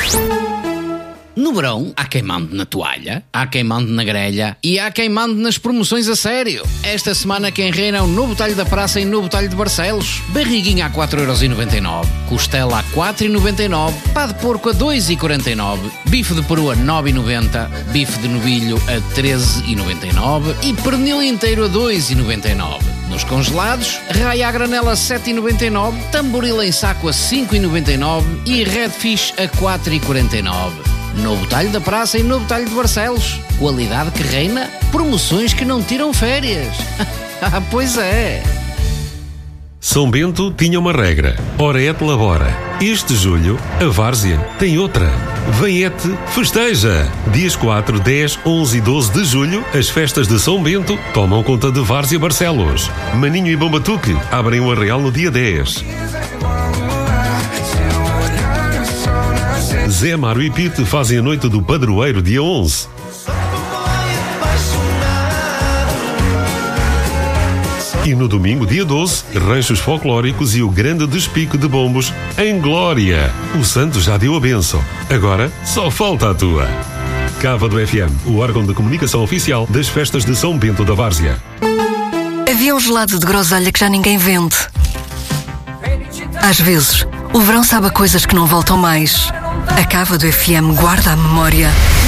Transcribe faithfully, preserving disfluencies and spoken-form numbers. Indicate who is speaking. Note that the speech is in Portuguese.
Speaker 1: No verão, há quem mande na toalha, há quem mande na grelha e há quem mande nas promoções a sério. Esta semana quem reina é o Novo Talho da Praça em Novo Talho de Barcelos. Barriguinha a quatro euros e noventa e nove, costela a quatro euros e noventa e nove, pá de porco a dois euros e quarenta e nove, bife de peru a nove euros e noventa, bife de novilho a treze euros e noventa e nove e pernil inteiro a dois euros e noventa e nove. Nos congelados, raia a granela a sete euros e noventa e nove, tamboril em saco a cinco euros e noventa e nove e redfish a quatro euros e quarenta e nove. Novo Talho da Praça e Novo Talho de Barcelos. Qualidade que reina, promoções que não tiram férias. Ah, pois é.
Speaker 2: São Bento tinha uma regra. Ora et labora. Este julho, a Várzea tem outra. Vem et festeja! Dias quatro, dez, onze e doze de julho, as festas de São Bento tomam conta de Várzea Barcelos. Maninho e Bombatuque abrem o Arraial no dia dez. Zé, Mário e Pite fazem a noite do padroeiro dia onze. E no domingo, dia doze, ranchos folclóricos e o grande despique de bombos em Glória. O santo já deu a bênção. Agora só falta a tua. Cava do F M, o órgão de comunicação oficial das festas de São Bento da Várzea.
Speaker 3: Havia um gelado de groselha que já ninguém vende. Às vezes, o verão sabe a coisas que não voltam mais. A Cava do F M guarda a memória